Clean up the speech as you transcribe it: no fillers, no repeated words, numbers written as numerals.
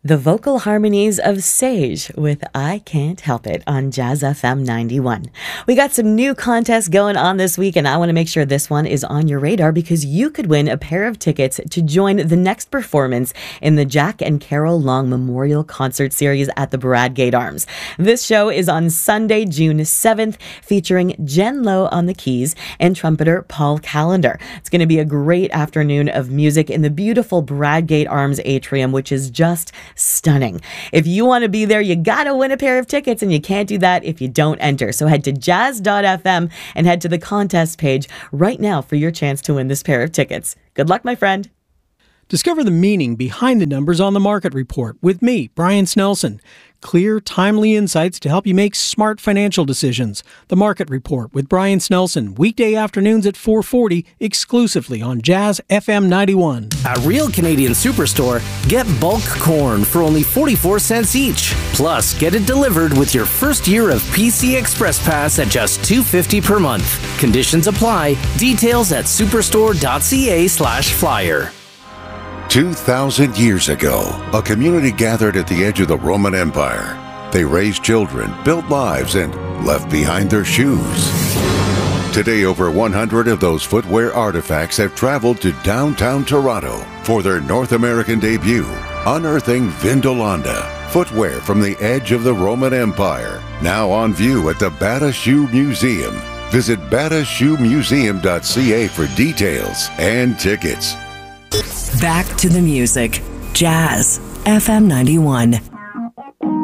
The vocal harmonies of Sage with I Can't Help It on Jazz FM 91. We got some new contests going on this week, and I want to make sure this one is on your radar because you could win a pair of tickets to join the next performance in the Jack and Carol Long Memorial Concert Series at the Bradgate Arms. This show is on Sunday, June 7th, featuring Jen Lowe on the keys and trumpeter Paul Callender. It's going to be a great afternoon of music in the beautiful Bradgate Arms atrium, which is just stunning. If you want to be there, you gotta win a pair of tickets, and you can't do that if you don't enter. So head to jazz.fm and head to the contest page right now for your chance to win this pair of tickets. Good luck, my friend. Discover the meaning behind the numbers on the Market Report with me, Brian Snelson. Clear, timely insights to help you make smart financial decisions. The Market Report with Brian Snelson, weekday afternoons at 4:40, exclusively on Jazz FM 91. At Real Canadian Superstore, get bulk corn for only 44 cents each. Plus, get it delivered with your first year of PC Express Pass at just $2.50 per month. Conditions apply. Details at superstore.ca/flyer. 2,000 years ago, a community gathered at the edge of the Roman Empire. They raised children, built lives, and left behind their shoes. Today, over 100 of those footwear artifacts have traveled to downtown Toronto for their North American debut, unearthing Vindolanda, footwear from the edge of the Roman Empire, now on view at the Bata Shoe Museum. Visit batashoemuseum.ca for details and tickets. Back to the music. Jazz FM 91.